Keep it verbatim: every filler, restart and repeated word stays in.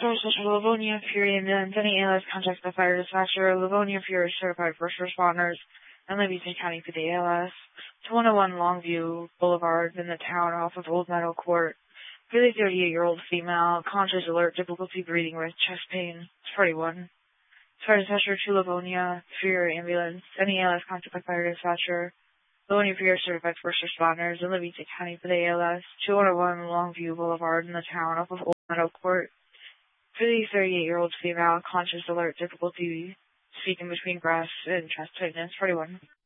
Source Livonia Fury Ambulance, any A L S contacts the fire dispatcher, Livonia Fury certified first responders, and Livingston County for the A L S, to one oh one Longview Boulevard in the town off of Old Meadow Court. For the thirty-eight-year-old female, conscious alert, difficulty breathing with chest pain, forty-one. Fire dispatcher to Livonia Fury Ambulance, any A L S contact the fire dispatcher, Livonia Fury certified first responders, and Livingston County for the A L S, to one oh one Longview Boulevard in the town off of Old Meadow Court. For the thirty-eight-year-old female, conscious alert, difficulty speaking between breaths and chest tightness, forty-one.